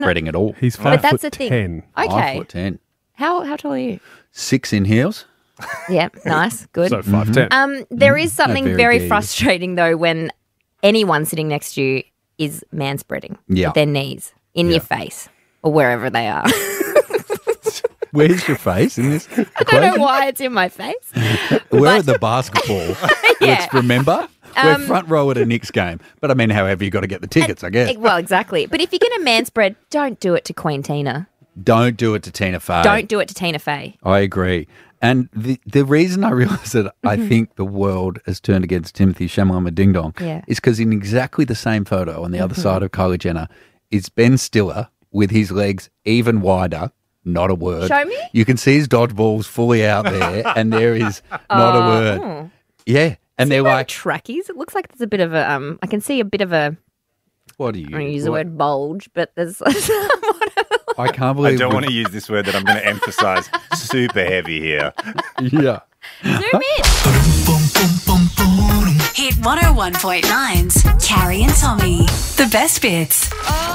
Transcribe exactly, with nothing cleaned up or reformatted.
spreading at all. He's five But that's foot the thing. ten. Five Okay. foot ten. How how tall are you? Six in heels. Yeah, nice, good. So five ten. Um, there is something very very gay. frustrating though when anyone sitting next to you is manspreading Yeah. with their knees in your face or wherever they are. Where's your face in this I don't equation? know why it's in my face. We're at the basketball. Yeah. Let's remember. We're front row at a Knicks game. But I mean, however, you got to get the tickets, I guess. Well, exactly. But if you're going to manspread, don't do it to Queen Tina. Don't do it to Tina Fey. Don't do it to Tina Fey. I agree. And the the reason I realise that I think the world has turned against Timothy Shamalama Ding Dong Yeah. is because in exactly the same photo on the other side of Kylie Jenner is Ben Stiller with his legs even wider. Not a word. Show me. You can see his dodgeballs fully out there, and there is not a word. Yeah. And they're Wearing like, trackies. It looks like there's a bit of a. Um, I can see a bit of a. what do you I'm going to use the what- word bulge, but there's. I can't I believe don't we- want to use this word that I'm going to emphasize super heavy here. Yeah. Zoom in. Hit one oh one point nine's Carrie and Tommy. The best bits.